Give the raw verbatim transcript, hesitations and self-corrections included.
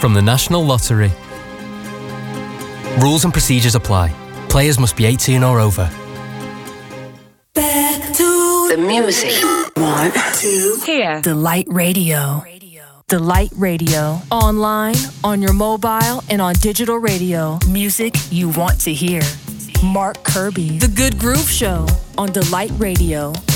from the National Lottery. Rules and procedures apply. Players must be eighteen or over. Back to the music. One, two, here. Delight Radio. Delight Radio. Online, on your mobile, and on digital radio. Music you want to hear. Mark Kirby. The Good Groove Show on Delight Radio.